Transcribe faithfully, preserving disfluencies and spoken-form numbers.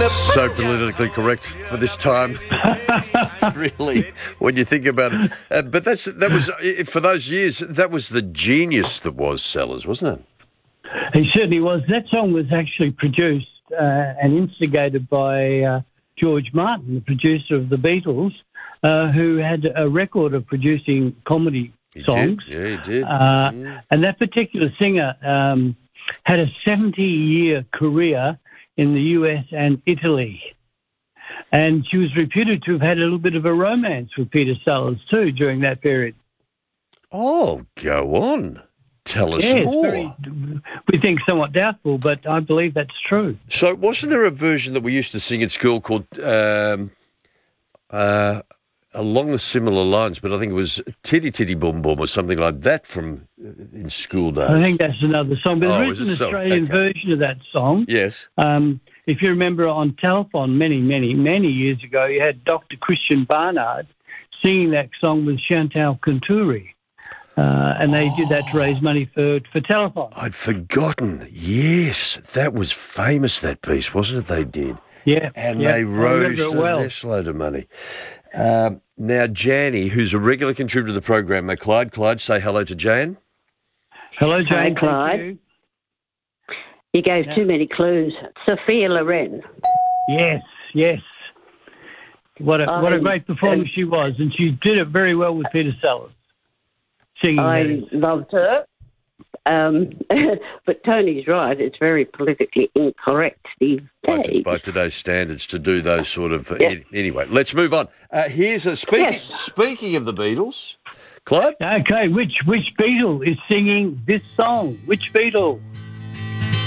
So politically correct for this time, really, when you think about it. Uh, but that's that was for those years. That was the genius that was Sellers, wasn't it? He certainly was. That song was actually produced uh, and instigated by uh, George Martin, the producer of the Beatles, uh, who had a record of producing comedy He songs. did. Yeah, he did. Uh, Mm. And that particular singer um, had a seventy-year career in the U S and Italy. And she was reputed to have had a little bit of a romance with Peter Sellers too during that period. Oh, go on. Tell us Yeah, it's more. very, we think somewhat doubtful, but I believe that's true. So, wasn't there a version that we used to sing at school called um, uh, along the similar lines? But I think it was Titty Titty Boom Boom or something like that from uh, in school days. I think that's another song. But Oh, there is is it an so? Australian Okay. version of that song. Yes. Um, if you remember on telephone many, many, many years ago, you had Doctor Christian Barnard singing that song with Chantal Conturi. Uh, and they did that to raise money for, for telephone. I'd forgotten. Yes, that was famous, that piece, wasn't it? They did. Yeah. And yeah, they I rose remember it to well. this load of money. Um, now, Janie, who's a regular contributor to the program, mate, Clyde. Clyde, say hello to Jan. Hello, Jane. Hi, Thank Clyde. you. You gave Yeah. too many clues. Sophia Loren. Yes, yes. What a what a I- great performance she was, and she did it very well with Peter Sellers singing. that I is. loved her. Um, but Tony's right. It's very politically incorrect these By, days. by today's standards, to do those sort of... Yeah. an- Anyway, let's move on. Uh, here's a... Speaking, Yes. speaking of the Beatles, Clyde? Okay, which which Beatle is singing this song? Which Beatle?